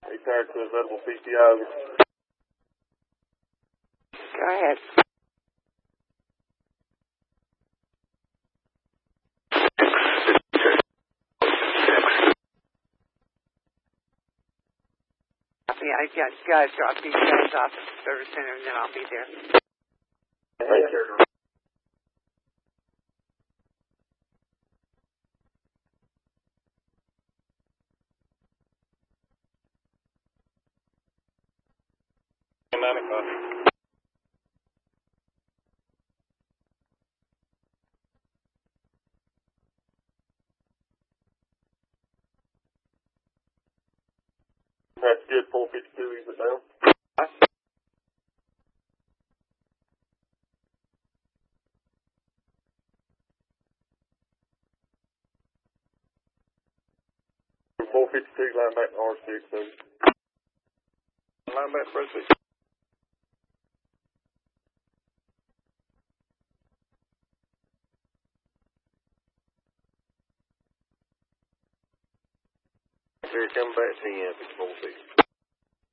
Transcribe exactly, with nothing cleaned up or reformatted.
He tired to available P T O. Go ahead. Yeah, I got to drop these guys off at the service center and then I'll be there. Thank you. That's good. four fifty-two, ease it down. four fifty-two, line back to R six. Line back to R six. Here, come back to him. It's four fifty.